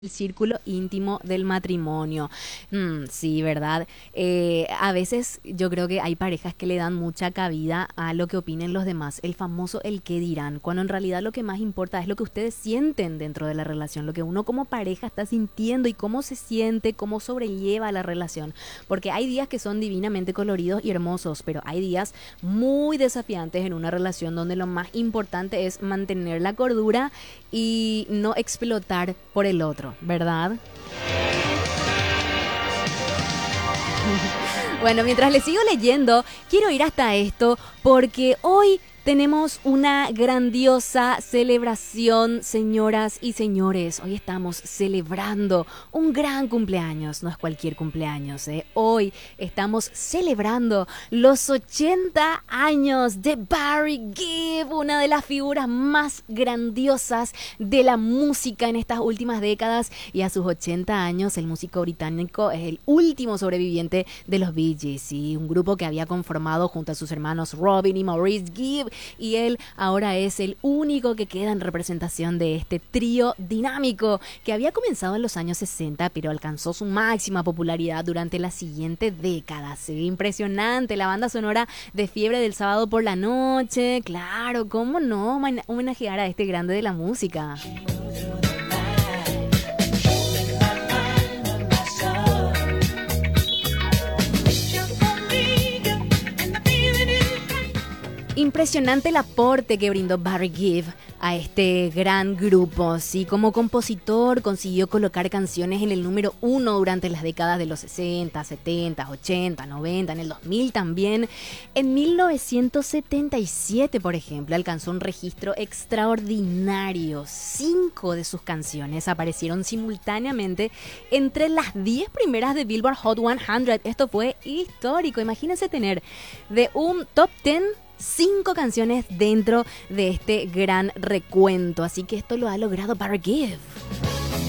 el círculo íntimo del matrimonio. Sí, ¿verdad? A veces yo creo que hay parejas que le dan mucha cabida a lo que opinen los demás, el famoso el qué dirán, cuando en realidad lo que más importa es lo que ustedes sienten dentro de la relación, lo que uno como pareja está sintiendo y cómo se siente, cómo sobrelleva la relación. Porque hay días que son divinamente coloridos y hermosos, pero hay días muy desafiantes en una relación donde lo más importante es mantener la cordura y no explotar por el otro, ¿verdad? Bueno, mientras les sigo leyendo, quiero ir hasta esto porque hoy tenemos una grandiosa celebración, señoras y señores. Hoy estamos celebrando un gran cumpleaños, no es cualquier cumpleaños, ¿eh? Hoy estamos celebrando los 80 años de Barry Gibb, una de las figuras más grandiosas de la música en estas últimas décadas. Y a sus 80 años, el músico británico es el último sobreviviente de los Bee Gees, ¿sí? Un grupo que había conformado junto a sus hermanos Robin y Maurice Gibb, y él ahora es el único que queda en representación de este trío dinámico que había comenzado en los años 60, pero alcanzó su máxima popularidad durante la siguiente década. Sí, impresionante, la banda sonora de Fiebre del Sábado por la Noche, claro, cómo no homenajear a este grande de la música. Impresionante el aporte que brindó Barry Gibb a este gran grupo. Sí, como compositor consiguió colocar canciones en el número 1 durante las décadas de los 60, 70, 80, 90, en el 2000 también. En 1977, por ejemplo, alcanzó un registro extraordinario. 5 de sus canciones aparecieron simultáneamente entre las 10 primeras de Billboard Hot 100. Esto fue histórico. Imagínense tener de un top 10 5 canciones dentro de este gran recuento. Así que esto lo ha logrado Barry Gibb.